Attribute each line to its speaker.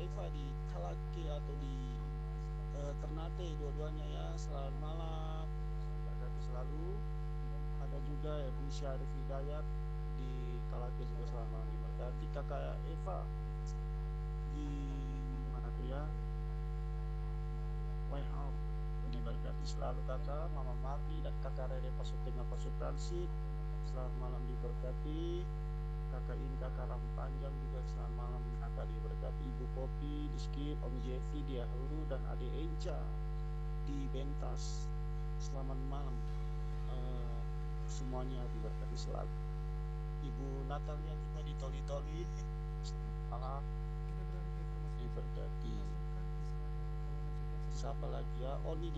Speaker 1: Eva di Talake atau di Ternate, dua-duanya ya. Selamat malam, berkati selalu. Ada juga ya Bu Syarif Hidayat di Talake juga, selamat malam diberkati. Kakak Eva di mana tuh ya, Whitehall diberkati selalu kakak. Mama Marni dan kakak Rere Pasutengah Pasutransit, selamat malam diberkati. Kakak ini kakak rambut panjang juga, selamat malam kakak diberkati. Ibu Kopi di Skip, Om Jeffrey di Ahuru, dan Ade Enca di Bentas, selamat malam. Semuanya diberkati selalu. Ibu Natalia juga di Toli-Toli, selamat malam diberkati. Siapa lagi ya, Oni